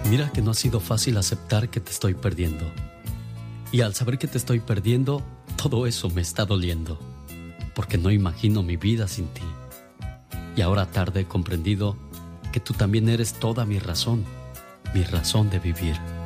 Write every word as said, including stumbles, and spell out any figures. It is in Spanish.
Mira que no ha sido fácil aceptar que te estoy perdiendo. Y al saber que te estoy perdiendo, todo eso me está doliendo. Porque no imagino mi vida sin ti. Y ahora tarde he comprendido que tú también eres toda mi razón, mi razón de vivir.